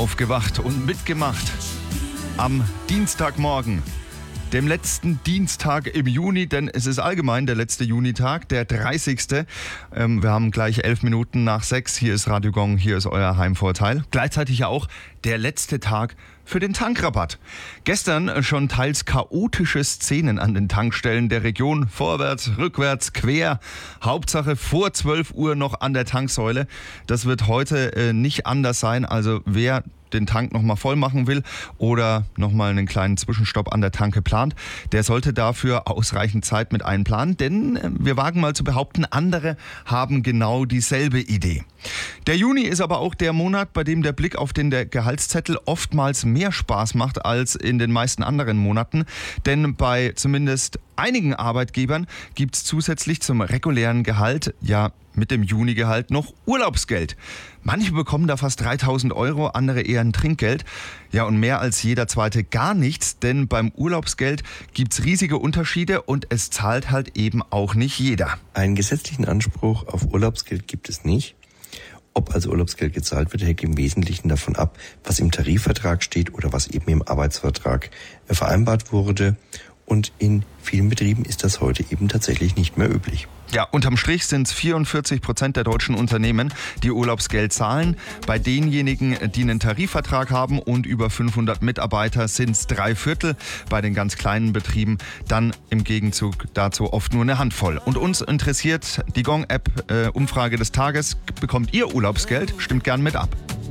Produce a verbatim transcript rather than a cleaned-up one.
Aufgewacht und mitgemacht am Dienstagmorgen, dem letzten Dienstag im Juni, denn es ist allgemein der letzte Junitag, der dreißigste. Ähm, wir haben gleich elf Minuten nach sechs. Hier ist Radio Gong, hier ist euer Heimvorteil. Gleichzeitig ja auch der letzte Tag für den Tankrabatt. Gestern schon teils chaotische Szenen an den Tankstellen der Region. Vorwärts, rückwärts, quer. Hauptsache vor zwölf Uhr noch an der Tanksäule. Das wird heute äh, nicht anders sein. Also wer den Tank nochmal voll machen will oder nochmal einen kleinen Zwischenstopp an der Tanke plant, der sollte dafür ausreichend Zeit mit einplanen, denn wir wagen mal zu behaupten, andere haben genau dieselbe Idee. Der Juni ist aber auch der Monat, bei dem der Blick auf den Gehaltszettel oftmals mehr Spaß macht als in den meisten anderen Monaten, denn bei zumindest einigen Arbeitgebern gibt es zusätzlich zum regulären Gehalt, ja mit dem Junigehalt, noch Urlaubsgeld. Manche bekommen da fast dreitausend Euro, andere eher ein Trinkgeld. Ja, und mehr als jeder Zweite gar nichts, denn beim Urlaubsgeld gibt's riesige Unterschiede und es zahlt halt eben auch nicht jeder. Einen gesetzlichen Anspruch auf Urlaubsgeld gibt es nicht. Ob also Urlaubsgeld gezahlt wird, hängt im Wesentlichen davon ab, was im Tarifvertrag steht oder was eben im Arbeitsvertrag vereinbart wurde. Und in vielen Betrieben ist das heute eben tatsächlich nicht mehr üblich. Ja, unterm Strich sind es vierundvierzig Prozent der deutschen Unternehmen, die Urlaubsgeld zahlen. Bei denjenigen, die einen Tarifvertrag haben und über fünfhundert Mitarbeiter, sind es drei Viertel. Bei den ganz kleinen Betrieben dann im Gegenzug dazu oft nur eine Handvoll. Und uns interessiert die Gong-App, äh, Umfrage des Tages. Bekommt ihr Urlaubsgeld? Stimmt gern mit ab.